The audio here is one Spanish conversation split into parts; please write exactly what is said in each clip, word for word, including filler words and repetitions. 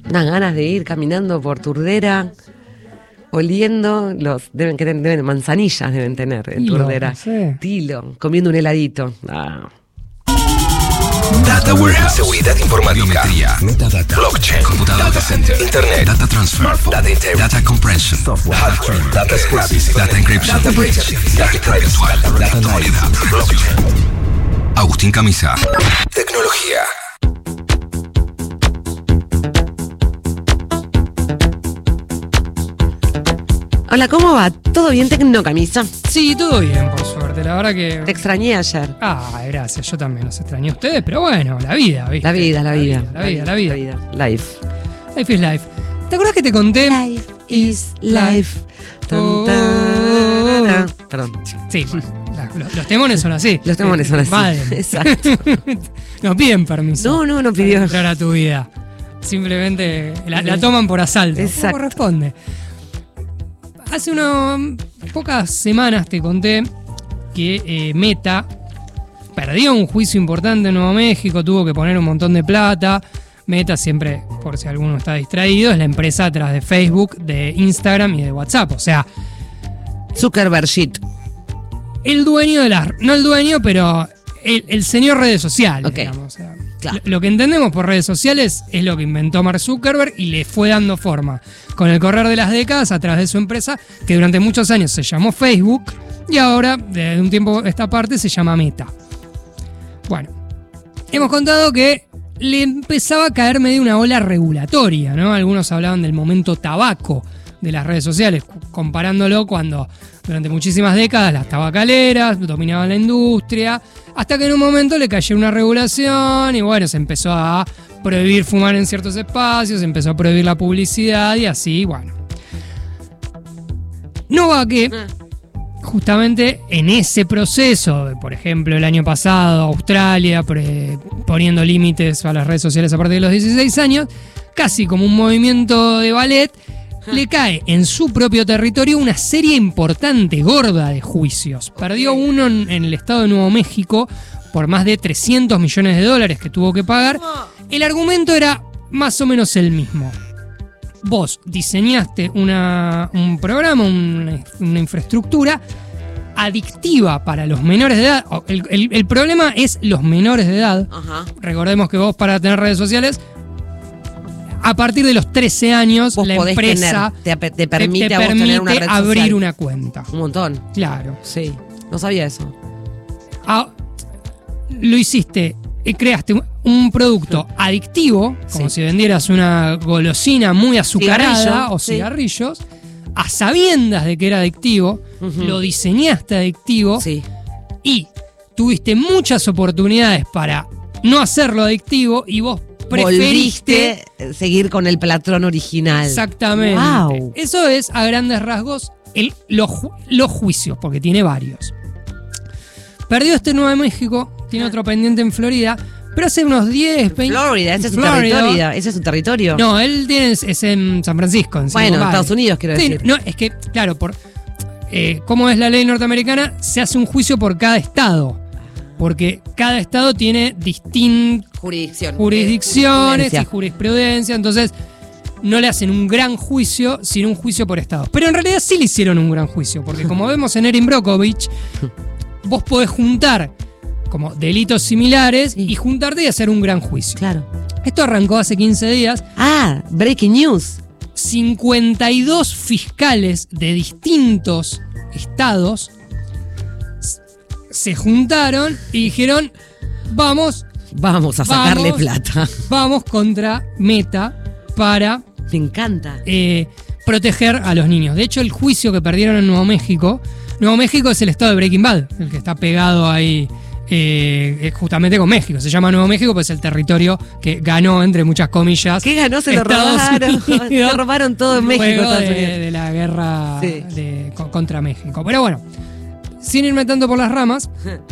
Dan ganas de ir caminando por Turdera, oliendo, los deben, deben manzanillas deben tener en Tilo, Turdera. No sé. Tilo, comiendo un heladito. Ah. Data Warehouse, seguridad informática, biometría, metadata, blockchain, computadora, data center, internet, data transfer, data integration, data compression, software, hardware, data scrapping, data encryption, data breach, data virtual, data actualidad, blockchain. Agustín Camisa. Tecnología. Hola, ¿cómo va? ¿Todo bien, Tecnocamisa? Sí, todo bien, por suerte. La verdad que... Te extrañé ayer. Ah, gracias. Yo también los extrañé a ustedes, pero bueno, la vida, ¿viste? La vida, la vida. La vida, la vida. La vida. Life. Life is life. ¿Te acuerdas que te conté? Life is life. Tan, Oh. tan, tan. Perdón. Sí, bueno, la- los, los temones son así. Los temones son así. Vale. Exacto. No piden permiso. No, no, no pidió. Para entrar a tu vida. Simplemente la, la toman por asalto. Exacto. ¿Cómo corresponde? Hace unas pocas semanas te conté que eh, Meta perdió un juicio importante en Nuevo México, tuvo que poner un montón de plata. Meta, siempre, por si alguno está distraído, es la empresa atrás de Facebook, de Instagram y de WhatsApp. O sea, Zuckerberg shit. el dueño de las... No el dueño, pero el, el señor redes sociales, Ok. digamos. O sea, Claro. lo, lo que entendemos por redes sociales es lo que inventó Mark Zuckerberg y le fue dando forma con el correr de las décadas a través de su empresa, que durante muchos años se llamó Facebook y ahora, de un tiempo a esta parte, se llama Meta. Bueno, hemos contado que le empezaba a caer medio una ola regulatoria, ¿no? Algunos hablaban del momento tabaco de las redes sociales, comparándolo cuando durante muchísimas décadas las tabacaleras dominaban la industria, hasta que en un momento le cayó una regulación y bueno, se empezó a prohibir fumar en ciertos espacios, se empezó a prohibir la publicidad y así, bueno. No va que justamente en ese proceso, por ejemplo, el año pasado, Australia pre- poniendo límites a las redes sociales a partir de los dieciséis años, casi como un movimiento de ballet, le cae en su propio territorio una serie importante, gorda de juicios. Perdió uno en, en el estado de Nuevo México por más de trescientos millones de dólares que tuvo que pagar. El argumento era más o menos el mismo. Vos diseñaste una, un programa, una, una infraestructura adictiva para los menores de edad. El, el- el problema es los menores de edad. Ajá. Recordemos que vos, para tener redes sociales, a partir de los trece años, Vos la podés empresa tener, te, te permite, te a vos permite tener una red abrir social. una cuenta. Un montón. Claro. Sí. No sabía eso. Ah, lo hiciste, eh, creaste un, un producto adictivo, como Sí. si vendieras una golosina muy azucarada Cigarrillo, o sí. cigarrillos, a sabiendas de que era adictivo, Ujú. lo diseñaste adictivo Sí. y tuviste muchas oportunidades para no hacerlo adictivo y vos preferiste... Volviste seguir con el patrón original. Exactamente. Wow. Eso es, a grandes rasgos, el- los, ju- los juicios, porque tiene varios. Perdió este en Nuevo México, tiene otro pendiente en Florida, pero hace unos diez, veinte... Florida, ese es su Florida. territorio. Ese es su territorio. No, él tiene, es en San Francisco. En Bueno, Silicon Valley. Estados Unidos, quiero Sí, decir. no, es que, claro, por eh, cómo es la ley norteamericana, se hace un juicio por cada estado. Porque cada estado tiene distintas Jurisdicción. jurisdicciones Eh, y jurisprudencia, entonces no le hacen un gran juicio, sino un juicio por estado. Pero en realidad sí le hicieron un gran juicio, porque como vemos en Erin Brockovich, vos podés juntar como delitos similares Sí. y juntarte y hacer un gran juicio. Claro. Esto arrancó hace quince días. Ah, breaking news. cincuenta y dos fiscales de distintos estados s- se juntaron y dijeron, vamos, Vamos a sacarle Vamos. plata. vamos contra Meta para Me encanta. eh, proteger a los niños. De hecho, el juicio que perdieron en Nuevo México, Nuevo México es el estado de Breaking Bad, el que está pegado ahí eh, justamente con México. Se llama Nuevo México, pues es el territorio que ganó, entre muchas comillas. ¿Qué ganó? Se lo Estados robaron. Unidos Se robaron todo en México, luego Estados de, Unidos. de la guerra Sí. de- co- contra México. Pero bueno, sin irme tanto por las ramas,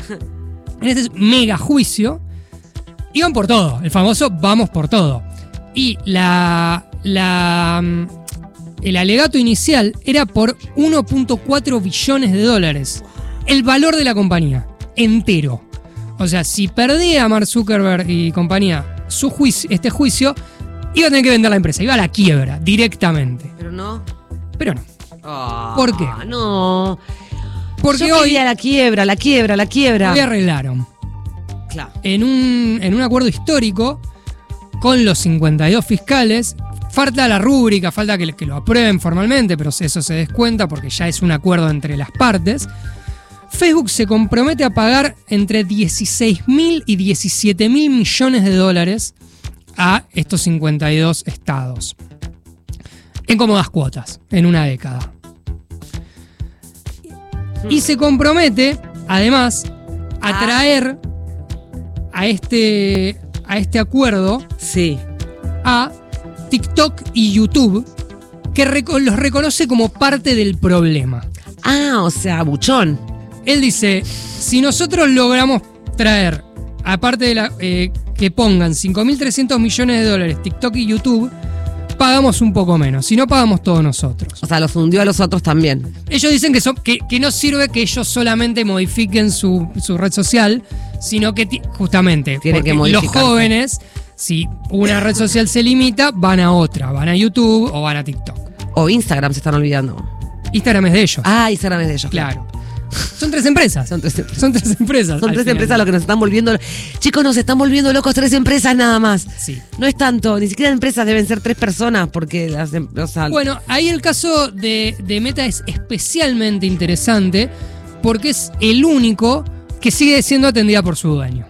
en este mega juicio iban por todo, el famoso vamos por todo. Y la, la mm, el alegato inicial era por uno punto cuatro billones de dólares. El valor de la compañía, entero. O sea, si perdía Mark Zuckerberg y compañía su juicio, este juicio, iba a tener que vender la empresa, iba a la quiebra directamente. Pero no. Pero no. Oh, ¿Por qué? No. Porque Yo hoy, quería la quiebra, la quiebra, la quiebra. hoy arreglaron. Claro. En un, en un acuerdo histórico con los cincuenta y dos fiscales. Falta la rúbrica, falta que, que lo aprueben formalmente, pero eso se descuenta porque ya es un acuerdo entre las partes. Facebook se compromete a pagar entre dieciséis mil y diecisiete mil millones de dólares a estos cincuenta y dos estados. En cómodas cuotas, en una década. Y se compromete, además, a traer a este, a este acuerdo Sí. a TikTok y YouTube, que reco- los reconoce como parte del problema. Ah, o sea, buchón. Él dice, si nosotros logramos traer, aparte de la, eh, que pongan cinco mil trescientos millones de dólares TikTok y YouTube, pagamos un poco menos, si no pagamos todos nosotros. O sea, los hundió a los otros también. Ellos dicen que, son, que, que no sirve que ellos solamente modifiquen su, su red social, sino que ti- justamente Tiene porque que los modificarse. jóvenes, si una red social se limita, van a otra, van a YouTube o van a TikTok. O Instagram se están olvidando. Instagram es de ellos. Ah, Instagram es de ellos. Claro. Son tres empresas. Son tres empresas. Son tres empresas. Son al tres final. empresas lo que nos están volviendo. Chicos, nos están volviendo locos tres empresas nada más. Sí. No es tanto, ni siquiera empresas deben ser tres personas porque las em- o sea, Bueno, ahí el caso de, de Meta es especialmente interesante porque es el único que sigue siendo atendida por su dueño.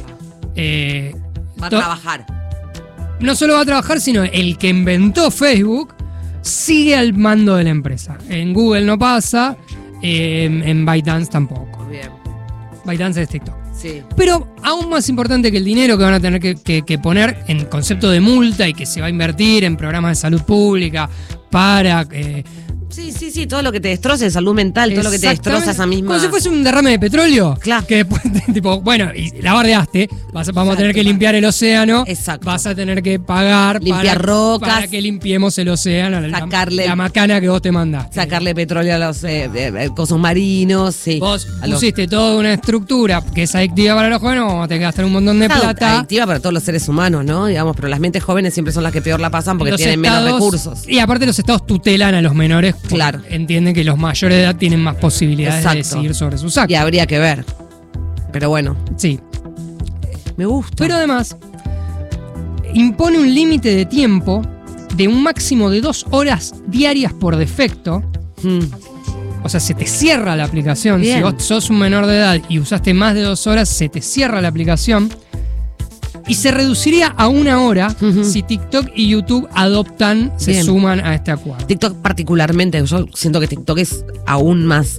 Eh, va a to- trabajar. No solo va a trabajar, sino el que inventó Facebook sigue al mando de la empresa. En Google no pasa, eh, en ByteDance tampoco. Bien. ByteDance es TikTok. Sí. Pero aún más importante que el dinero que van a tener que, que- que poner en concepto de multa y que se va a invertir en programas de salud pública para... eh, Sí, sí, sí, todo lo que te destroce, salud mental, todo lo que te destroza esa misma. Como si fuese un derrame de petróleo. Claro. Que después, tipo, bueno, y la bardeaste, vas a- vamos a tener que limpiar el océano. Exacto. Vas a tener que pagar Limpiar para, rocas. para que limpiemos el océano. la- Sacarle- la, macana que vos te mandaste. Sacarle petróleo a los eh, eh, eh, cosos marinos, sí. Vos A los- pusiste toda una estructura que es adictiva para los jóvenes, vamos a tener que gastar un montón de Claro, plata. adictiva para todos los seres humanos, ¿no? Digamos, pero las mentes jóvenes siempre son las que peor la pasan porque Los tienen menos estados- recursos. Y aparte los estados tutelan a los menores. porque Claro. Entienden que los mayores de edad tienen más posibilidades de Exacto. decidir sobre sus actos. Y habría que ver. Pero bueno, Sí. me gusta. Pero además, impone un límite de tiempo de un máximo de dos horas diarias por defecto. Mm. O sea, se te cierra la aplicación. Bien. Si vos sos un menor de edad y usaste más de dos horas, se te cierra la aplicación. Y se reduciría a una hora Ujú. si TikTok y YouTube adoptan, se Bien. suman a este acuerdo. TikTok particularmente, yo siento que TikTok es aún más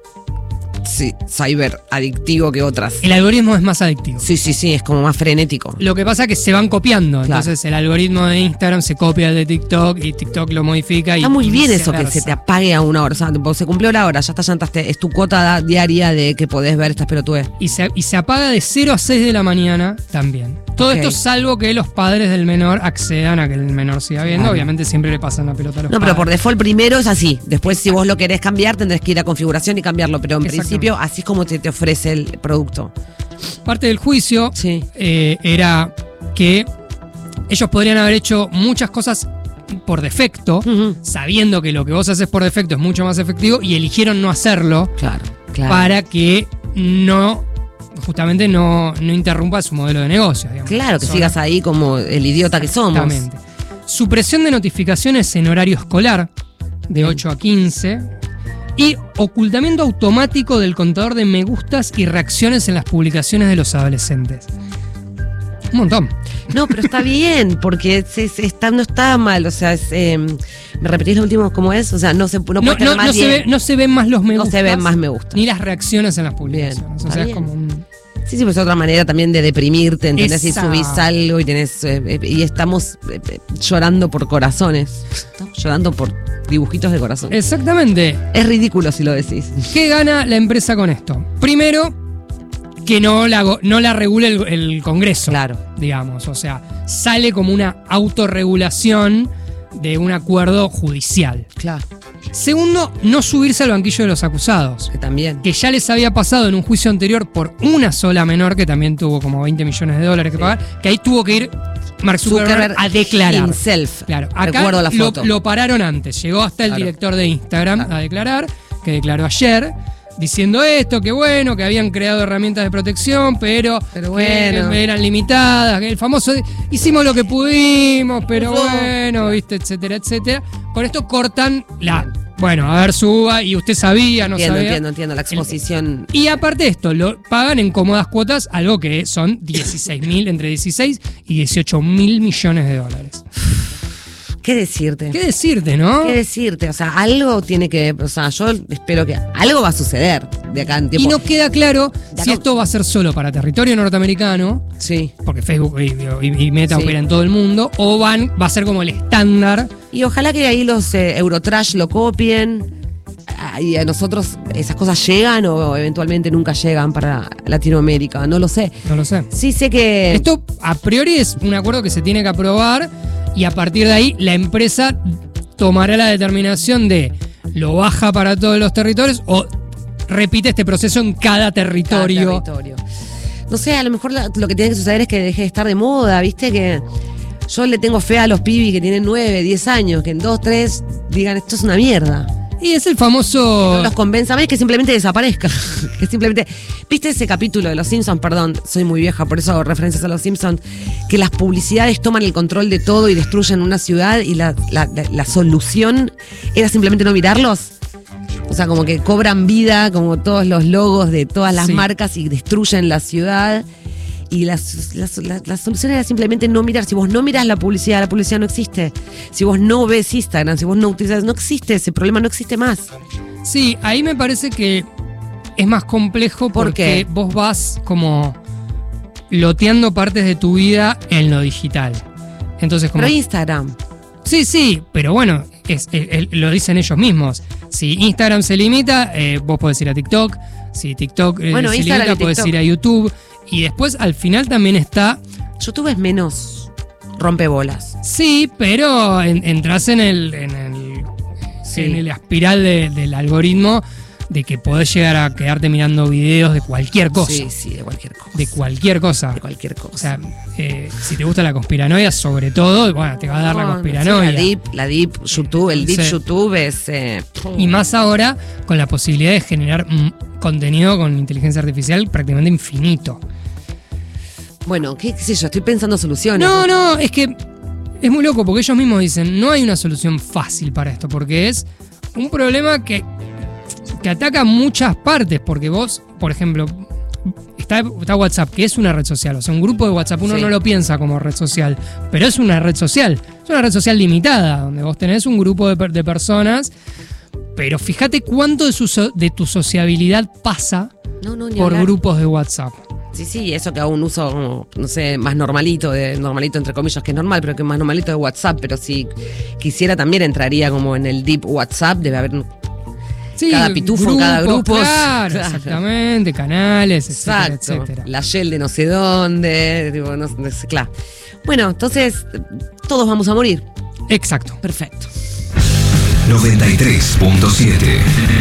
sí, cyber adictivo que otras. El algoritmo es más adictivo. Sí, sí, sí, es como más frenético. Lo que pasa es que se van copiando. Claro. Entonces el algoritmo de Instagram se copia de TikTok y TikTok lo modifica. Y Está muy bien eso que viceversa. se te apague a una hora. O sea, tipo, se cumplió la hora, ya está, llantaste. Es tu cuota da- diaria de que podés ver estas pelotudes. Y se, y se apaga de cero a seis de la mañana también. Todo Ok. esto salvo que los padres del menor accedan a que el menor siga viendo. Claro. Obviamente siempre le pasan la pelota a los No, pero por padres. default primero es así. Después, si vos lo querés cambiar, tendrás que ir a configuración y cambiarlo. Pero en Exactamente. principio, así es como te, te ofrece el producto. Parte del juicio Sí. eh, era que ellos podrían haber hecho muchas cosas por defecto, Ujú. sabiendo que lo que vos haces por defecto es mucho más efectivo, y eligieron no hacerlo Claro, claro. para que no, justamente no, no interrumpa su modelo de negocio. Digamos. Claro, que Son- sigas ahí como el idiota que somos. Exactamente. Supresión de notificaciones en horario escolar, de ocho a quince. Y ocultamiento automático del contador de me gustas y reacciones en las publicaciones de los adolescentes. Un montón. No, pero está bien, porque se, se está, no está mal. O sea, es, eh, ¿me repetís lo último cómo es? O sea, no se, no No, puede tener no- más no se diez. ve- no se ven más los me No gustas. se ven más me gusta. Ni las reacciones en las publicaciones. Bien, o sea, está es bien. como un. Sí, sí, pues es otra manera también de deprimirte, ¿entendés? Si Exacto. subís algo y tenés eh, eh, y estamos eh, eh, llorando por corazones. Estamos llorando por dibujitos de corazón. Exactamente. Es ridículo si lo decís. ¿Qué gana la empresa con esto? Primero, que no la, go- no la regule el, el Congreso. Claro. Digamos. O sea, sale como una autorregulación de un acuerdo judicial. Claro. Segundo, no subirse al banquillo de los acusados. Que también. Que ya les había pasado en un juicio anterior por una sola menor que también tuvo como veinte millones de dólares que Sí. pagar, que ahí tuvo que ir Mark Zuckerberg, Zuckerberg a declarar. himself. Claro, acá Recuerdo la foto. Lo, lo pararon antes. Llegó hasta el Claro. director de Instagram Claro. a declarar, que declaró ayer, diciendo esto, que bueno, que habían creado herramientas de protección, pero, Pero bueno. que eran limitadas, que el famoso de, hicimos lo que pudimos, pero Eso. bueno, viste, etcétera, etcétera. Con esto cortan la... Bueno, a ver, suba, y usted sabía, no Entiendo, sabía. entiendo, entiendo. La exposición. Y aparte de esto, lo pagan en cómodas cuotas, algo que son dieciséis mil, entre dieciséis y dieciocho mil millones de dólares. ¿Qué decirte? ¿Qué decirte, no? ¿Qué decirte? O sea, algo tiene que. O sea, yo espero que algo va a suceder de acá en tiempo. Y no queda claro De si acá- esto va a ser solo para territorio norteamericano, Sí. porque Facebook y, y- y Meta Sí. operan en todo el mundo, o van, va a ser como el estándar. Y ojalá que ahí los eh, Eurotrash lo copien. Ah, Y a nosotros esas cosas llegan o eventualmente nunca llegan para Latinoamérica. No lo sé. No lo sé. Sí sé que. Esto a priori es un acuerdo que se tiene que aprobar y a partir de ahí la empresa tomará la determinación de lo baja para todos los territorios o repite este proceso en cada cada territorio. territorio. No sé, a lo mejor la- lo que tiene que suceder es que deje de estar de moda, ¿viste? Que yo le tengo fe a los pibis que tienen nueve, diez años, que en dos, tres digan esto es una mierda. Y es el famoso... No los convenza más, que simplemente desaparezca. Que simplemente. ¿Viste ese capítulo de Los Simpsons? Perdón, soy muy vieja, por eso hago referencias a Los Simpsons. Que las publicidades toman el control de todo y destruyen una ciudad y la, la, la- la solución era simplemente no mirarlos. O sea, como que cobran vida, como todos los logos de todas las Sí. marcas y destruyen la ciudad. Y la, la, la- la solución era simplemente no mirar. Si vos no mirás la publicidad, la publicidad no existe. Si vos no ves Instagram, si vos no utilizas, no existe. Ese problema no existe más. Sí, ahí me parece que es más complejo ¿Por porque qué? vos vas como loteando partes de tu vida en lo digital. Entonces, como... Pero Instagram. Sí, sí, pero bueno, es, el- el- lo dicen ellos mismos. Si Instagram se limita, eh, vos podés ir a TikTok. Si TikTok eh, Bueno, se Instagram limita, y podés TikTok. ir a YouTube. Y después, al final, también está... YouTube es menos rompebolas. Sí, pero en- entras en el, en el, Sí. en el espiral de- del algoritmo de que podés llegar a quedarte mirando videos de cualquier cosa. Sí, sí, de cualquier cosa. De cualquier cosa. De cualquier cosa. O sea, eh, si te gusta la conspiranoia, sobre todo, bueno, te va a dar la No, conspiranoia. sí, la deep, la deep YouTube, el deep Sí. YouTube es. eh, Y más ahora con la posibilidad de generar mm, contenido con inteligencia artificial prácticamente infinito. Bueno, ¿qué, qué sé yo? Estoy pensando soluciones. No, no, es que es muy loco porque ellos mismos dicen, no hay una solución fácil para esto, porque es un problema que, que ataca muchas partes, porque vos, por ejemplo, está, está WhatsApp, que es una red social, o sea, un grupo de WhatsApp uno Sí. no lo piensa como red social, pero es una red social, es una red social limitada, donde vos tenés un grupo de, per- de personas, pero fíjate cuánto de, su so- de tu sociabilidad pasa No, no, ni por hablar. grupos de WhatsApp. Sí, sí, eso que hago un uso, como, no sé, más normalito, de normalito entre comillas, que es normal, pero que más normalito de WhatsApp. Pero si quisiera también entraría como en el deep WhatsApp, debe haber. Sí, Cada pitufo en cada grupo. Claro, Claro. exactamente, canales, etcétera, Exacto. etcétera. La Shell de no sé dónde. Tipo, no, no sé, claro. Bueno, entonces, todos vamos a morir. Exacto. Perfecto. noventa y tres punto siete